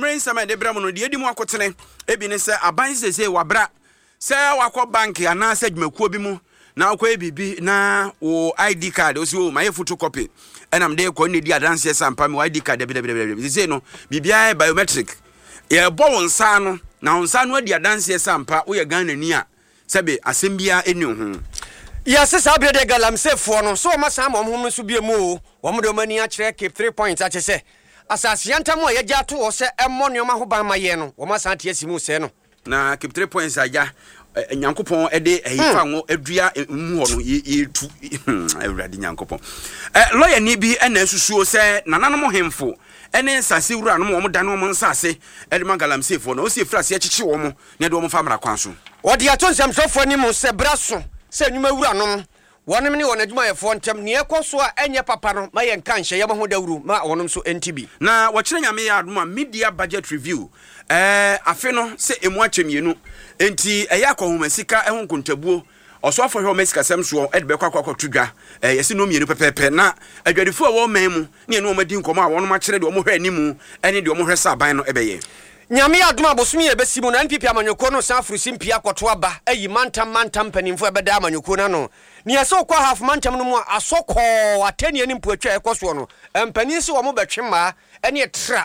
enyumre nsama de bra mu no de edi mu akotene ebi ne se aban sese wabra se wakọ bank ana se dwumakuo bi mu na akọ ebibi na wo ID card o si o my photocopy enam de ko ne di adanse sampa me ID card de sese no bibia biometric ye bo wonsa no na wonsa no di adanse sampa wo ye Ghana ni a sebe asembia eni ho ya sesa abede galamsefo no so ma sam omhom so bie mu wo mo de mani a kire keep 3 points a chese asase yantam a ye gya to wo se emmo ne ma ho ban maye no wo ma san te asimu se no na keep 3 points aja nyankopon ede ehifa ngo adua mu ho no yetu awurade nyankopon lawyer ni bi na asusuo se nananom hemfo ene nsase wura no mo da no mo nsase ede magalamsefo no o se frase echichi wo mo ne de wo mo fa mara kwan so odi atonzam sofo ni mo se braso se nyuma wura no wonem ne won adwuma yefo ntem ne ekoso a enye papa no ma ye nka nhye yema ho dawuru ma wonom so entibi na wo kire nyame ya aduma media budget review afi no se emu achemienu enti yakọ sika ehun kontabuo oso afọ hwe mesika semso edbe kwakwa tudwa yesi no mienu pepepe na adwadifo a wo man mu ne enu omadi nkomo a wonom akire de omo hwe animu ene de omo hwe saban no ebeye nyame aduma bosumi ebesi mu na NPP amanyoko no san afrusi mpia kwoto aba ayi mantam panimfo ebeda amanyoko na no ne yeso kwa half mantam no mu asokọ atani ani mpuatwa ekoso no empani se wo mo betwema ene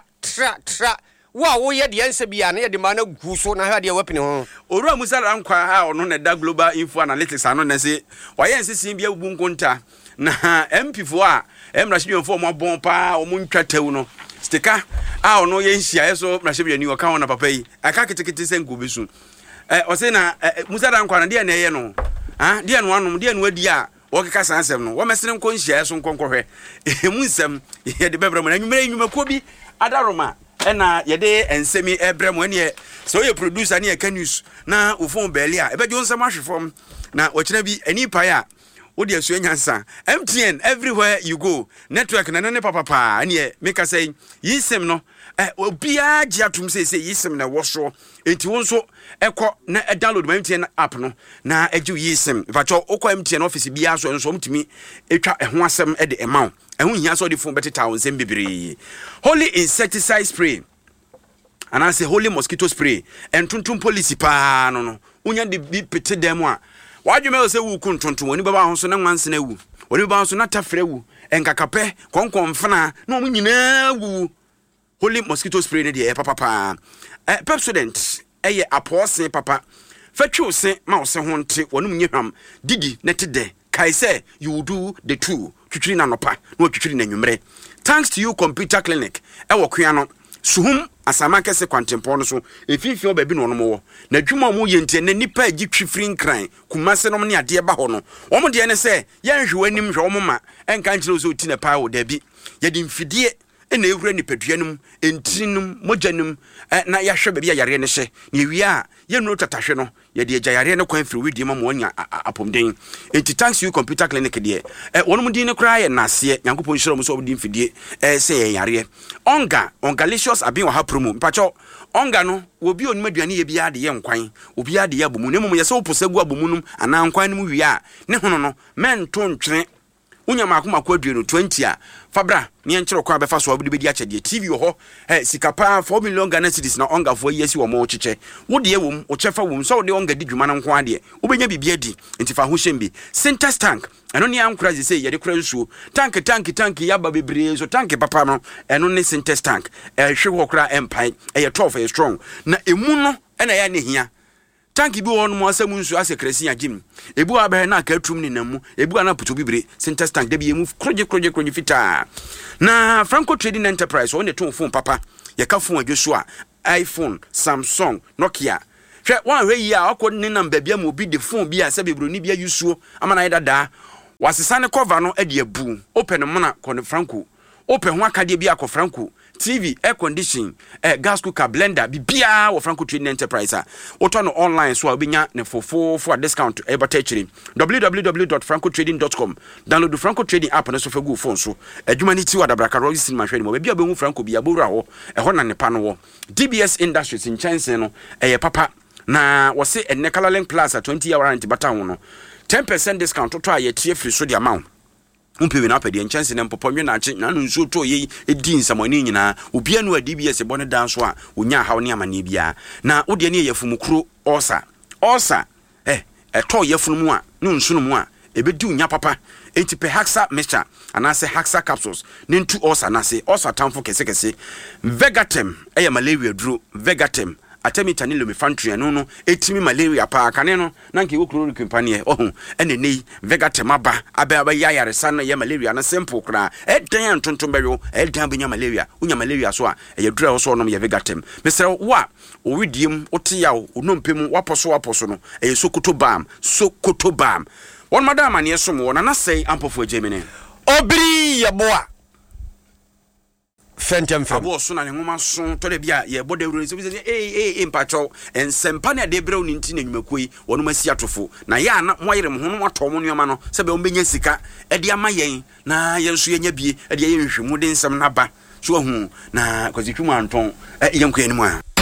tra wo ye de ense bia na ye de ma na guso na ha de wapini ho oru musala nkwa ha ono na da global info analytics ano na se waye ensesin bia ubu nkonta na MP4 a emrashidi fo mo bon pa o mo ntwatew no stika a ono ye nhia eso mrashidi ni oka wona papa yi aka kitikiti se ngubisu o se na musala nkwa na de na ye no de no anom de no adi a wokeka sansem no wo mesene nko nhia eso nkonkohwe emu nsem ye de bebra mo na nwumere ko bi adaroma ena yede ensemi ebrem ene so ye producer ne ka news na ofon beli a ebeje onsem ahwefom na okina bi ani pa ya wo de asu nyansa MTN everywhere you go network na ne papa ene make say yisem no obia gya tum say yisem na woso enti wonso ekọ na download my MTN app no na eju yisem ifacho okọ MTN office bia so enso mtimi etwa eho asem e de emaw ehun hia so de phone better town sem bibiri holy insecticide spray and I say holy mosquito spray and tuntum policy pa no unya de bi pete dem a wadweme say wu kuntuntum oni baba ho so na nwanse na wu oni baba so na tafre wu enkakape konkonfana na omu nyina wu holy mosquito spray ne de papa Pepsodent eye apose papa fatwe ose ma ose ho nte wonum nyehwam didi netede kai say you do the two twitwiri na nopa na twitwiri na nwumre thanks to you computer clinic ewo kua no suhum asama kese kwantempo no so efifi obabi no no na dwuma mu ye ntie na nipa agi twifiri nkran kumase no ne ade ba ho no wo de ne se ye nhwe wanim hwe wo ma enka nkyere so oti na pa wo da bi ye di mfidie ena ewura nipaduanum entinum mojanum na ya hwe bia yare ne hye ne wi a ye no tatahwe no ye de yare ne kwan firi wedi ma mo nya apomden enti thanks you computer clinic de wonum din ne kra ye nase yankopon hiro mo so obdi mfidie se ye yare ongalicious abin wa ha promo mpacho onga no obi onum aduane ye bia de ye nkwan obi ade ye abomu ne mum ye se oposagu abomunum ana nkwan ne mu wi a ne hono no men to ntwene unya makoma aduenu 20 a fabra ne enkyere kwa befa so obudi bedi akyede TV ho sikapa 4 million Ghana cedis na onga fo yesi wo mo kyeche wo de wom o chefa wom so de onga di dwuma na nko ade obenya bibia di entifa ho hyembi Sintex tank eno ne ankura ze ye de kura nsuo tank yaba bebre so tank papa no eno ne Sintex tank hwe ho kura empire ye 12 ye strong na emu no ena ya ne hia tanki bi won mo asam nsu asekresi agim ebu abahe na aka tum ni namu ebu ana puto bibire Sintex tank de bi emu kroje fita na Franco Trading Enterprise on the ton phone papa ye ka phone adwoso a iPhone Samsung Nokia hwe wan hwe yi a akọ ne namba bia mo bi de phone bi a se bebroni bia yusuo ama na dada wasesa ne cover no e de abu open mo na ko ne Franco open ho akade bi akọ Franco TV, air condition, gas cooker, blender, bibia or Franco Trading Enterprise. Otono online so abinya ne for discount ebatechiri. www.francotrading.com. Download the Franco Trading app na so for good phone so. Humanity wa da braka royal cinema hwe mo bia be hu Franco bia bora ho na ne pa no wo. DBS Industries in Chance no papa na wo se Enekala Link Plus 20 year warranty bata ho no. 10% discount to try ye tie free so the amount. umpewe na apede chance na mpoponwe na ache na nso to ye edi nsamani nyina obia no adibs bone dan so a onya hawo ne amane bia na wode ne yefumukuro osa eto yefunu mu a no nso no mu a ebedi unya papa enti pe haxa mixture anase haxa capsules ne ntu osa nase osa tamfo kese Vegatem malaria duro Vegatem atemita ni lumifantria no etimi malaria pa kane no na nke wokuro company ene nei Vegatem aba yayaresa no ye malaria na simple kra edan antonton bewo edan benya malaria unya malaria so a ye dura so no ye Vegatem mesere wa owidiem otiyawo onompem waposo no Sokoto Balm one madam and yes mo na say ampofo Gemini obri yeboa fentem fem abo so na nwoma so to de bia ye bode wuro so say impacho ensempa na de brew ni nti na nwumakoi wono masi atofo na ya na moyere mo hono atom nneoma no se be o benya sika e de ama yen na ye nso yenya bie e de ye nhwemu de nsem na ba so hu na kwazitwu anton yenko enimu a